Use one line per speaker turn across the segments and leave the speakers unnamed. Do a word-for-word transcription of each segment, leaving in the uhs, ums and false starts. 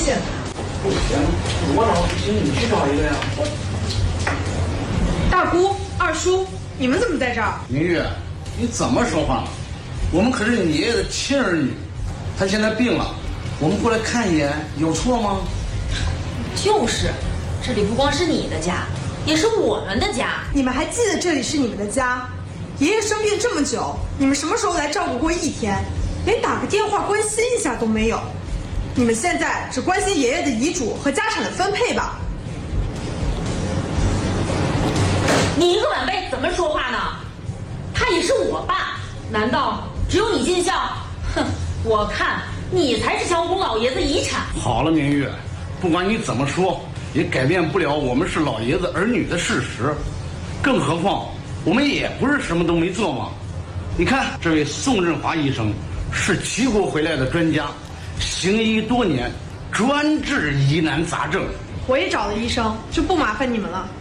谢。
不行，我找不行，你去找一个呀。我
大姑、二叔，你们怎么在这儿？
明月，你怎么说话了？我们可是你爷爷的亲儿女，他现在病了，我们过来看一眼，有错吗？
就是，这里不光是你的家，也是我们的家。
你们还记得这里是你们的家？爷爷生病这么久，你们什么时候来照顾过一天？连打个电话关心一下都没有。你们现在只关心爷爷的遗嘱和家产的分配吧。
你一个晚辈怎么说话呢？他也是我爸，难道只有你尽孝？哼，我看你才是想哄老爷子遗产。
好了，明月，不管你怎么说，也改变不了我们是老爷子儿女的事实。更何况，我们也不是什么都没做嘛。你看，这位宋振华医生是齐国回来的专家，行医多年，专治疑难杂症。
我也找了医生，就不麻烦你们了。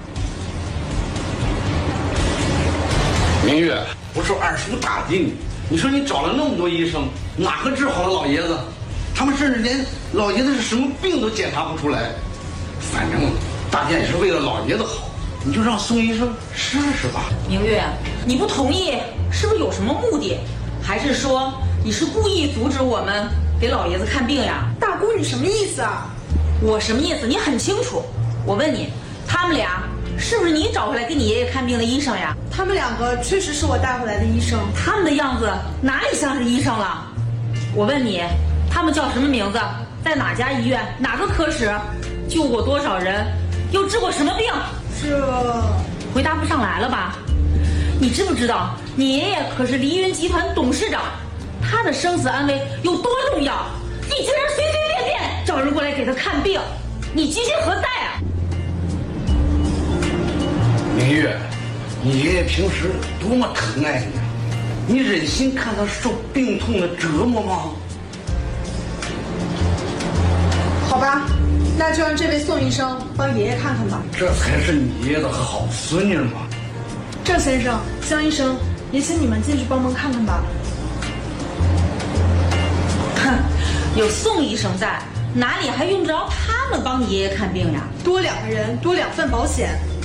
明月，不是二叔打击你，你说你找了那么多医生，哪个治好了老爷子？他们甚至连老爷子是什么病都检查不出来。反正大家也是为了老爷子好，你就让宋医生试试吧。
明月，你不同意，是不是有什么目的？还是说你是故意阻止我们给老爷子看病呀？
大姑，你什么意思啊？
我什么意思？你很清楚。我问你，他们俩是不是你找回来给你爷爷看病的医生呀？
他们两个确实是我带回来的医生。
他们的样子哪里像是医生了？我问你，他们叫什么名字？在哪家医院？哪个科室？救过多少人？又治过什么病？
这
回答不上来了吧？你知不知道，你爷爷可是黎云集团董事长，他的生死安危有多重要？你居然随随便便找人过来给他看病，你居心何在啊？
明月，你爷爷平时多么疼爱你啊，你忍心看他受病痛的折磨吗？
好吧，那就让这位宋医生帮爷爷看看吧。
这才是你爷爷的好孙女嘛。
郑先生、江医生，也请你们进去帮忙看看吧。
哼，有宋医生在，哪里还用得着他们帮你爷爷看病呀？
多两个人，多两份保险，